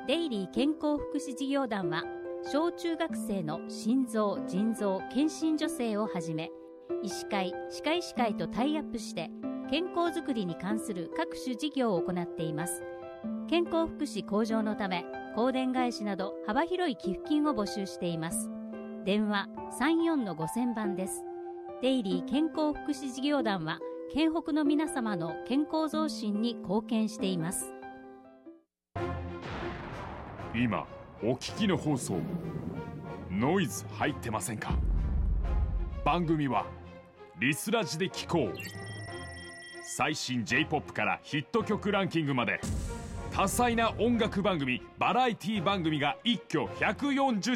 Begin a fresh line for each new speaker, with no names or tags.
デイリー健康福祉事業団は小中学生の心臓・腎臓検診助成をはじめ、医師会・歯科医師会とタイアップして健康づくりに関する各種事業を行っています。健康福祉向上のため香典返しなど幅広い寄付金を募集しています。電話 34-5000 番です。デイリー健康福祉事業団は県北の皆様の健康増進に貢献しています。
今お聞きの放送、ノイズ入ってませんか？番組はリスラジで聞こう。最新 J-POP からヒット曲ランキングまで多彩な音楽番組、バラエティ番組が一挙140